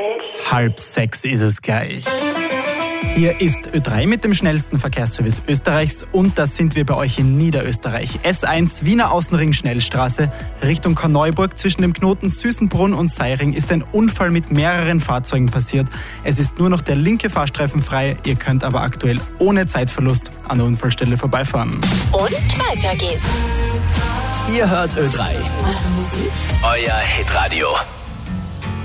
5:30 ist es gleich. Hier ist Ö3 mit dem schnellsten Verkehrsservice Österreichs und das sind wir bei euch in Niederösterreich. S1 Wiener Außenring Schnellstraße Richtung Korneuburg zwischen dem Knoten Süßenbrunn und Seiring ist ein Unfall mit mehreren Fahrzeugen passiert. Es ist nur noch der linke Fahrstreifen frei, ihr könnt aber aktuell ohne Zeitverlust an der Unfallstelle vorbeifahren. Und weiter geht's. Ihr hört Ö3. Eure Musik. Euer Hitradio.